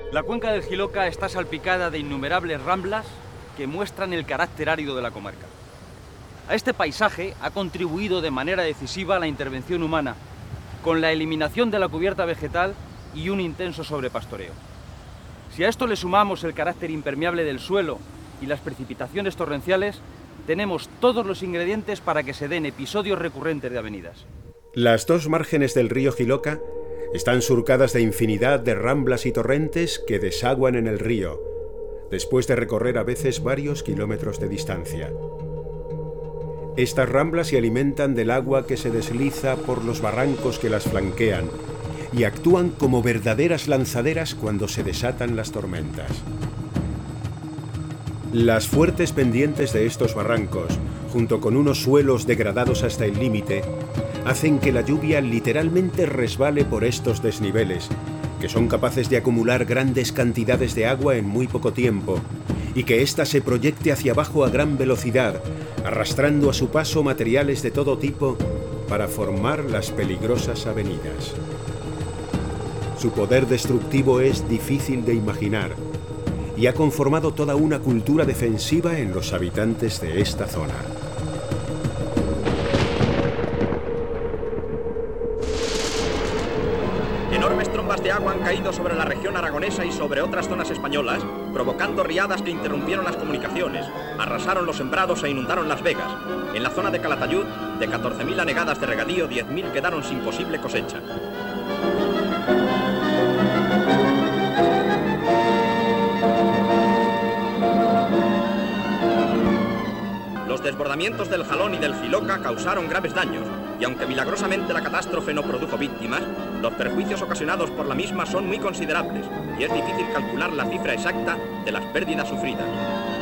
La cuenca del Jiloca está salpicada de innumerables ramblas que muestran el carácter árido de la comarca. A este paisaje ha contribuido de manera decisiva la intervención humana, con la eliminación de la cubierta vegetal y un intenso sobrepastoreo. Si a esto le sumamos el carácter impermeable del suelo y las precipitaciones torrenciales, tenemos todos los ingredientes para que se den episodios recurrentes de avenidas. Las dos márgenes del río Jiloca están surcadas de infinidad de ramblas y torrentes que desaguan en el río, después de recorrer a veces varios kilómetros de distancia. Estas ramblas se alimentan del agua que se desliza por los barrancos que las flanquean y actúan como verdaderas lanzaderas cuando se desatan las tormentas. Las fuertes pendientes de estos barrancos, junto con unos suelos degradados hasta el límite, hacen que la lluvia literalmente resbale por estos desniveles, que son capaces de acumular grandes cantidades de agua en muy poco tiempo, y que ésta se proyecte hacia abajo a gran velocidad, arrastrando a su paso materiales de todo tipo para formar las peligrosas avenidas. Su poder destructivo es difícil de imaginar, y ha conformado toda una cultura defensiva en los habitantes de esta zona. Enormes trombas de agua han caído sobre la región aragonesa y sobre otras zonas españolas, provocando riadas que interrumpieron las comunicaciones, arrasaron los sembrados e inundaron Las Vegas. En la zona de Calatayud, de 14.000 anegadas de regadío, 10.000 quedaron sin posible cosecha. Los desbordamientos del Jalón y del Jiloca causaron graves daños, y aunque milagrosamente la catástrofe no produjo víctimas, los perjuicios ocasionados por la misma son muy considerables, y es difícil calcular la cifra exacta de las pérdidas sufridas.